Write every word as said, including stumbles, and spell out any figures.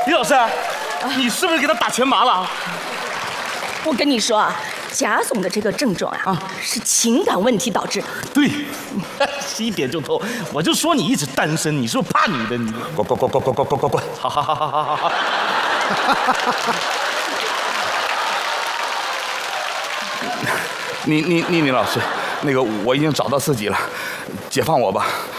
李老师，你是不是给他打全麻了？ 我跟你说啊，贾总的这个症状啊，啊是情感问题导致。 对，一点就透。我就说你一直单身，你是不是怕女的？你滚滚滚滚滚滚滚滚滚！好好好好好好好。你你妮妮老师，那个我已经找到自己了，解放我吧。